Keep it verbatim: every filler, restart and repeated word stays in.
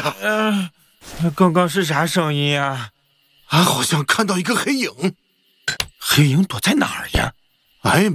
了。 呃，刚刚是啥声音啊？ 俺好像看到一个黑影。 黑影躲在哪儿呀？ 俺也没